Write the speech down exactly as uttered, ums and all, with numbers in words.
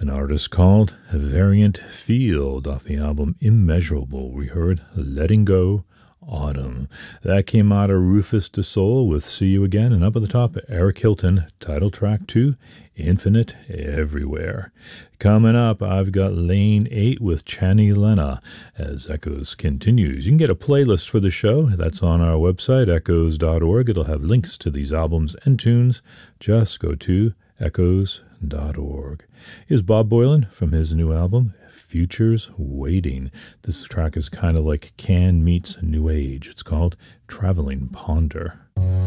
An artist called Variant Field off the album Immeasurable. We heard Letting Go, Autumn. That came out of Rufus Du Sol with See You Again, and up at the top, Eric Hilton, title track two, Infinite Everywhere. Coming up, I've got Lane eight with Chani Lena as Echoes continues. You can get a playlist for the show. That's on our website, echoes dot org. It'll have links to these albums and tunes. Just go to echoes dot org. Here's Bob Boilen from his new album, Futures Waiting. This track is kind of like Can meets New Age. It's called Traveling Ponder.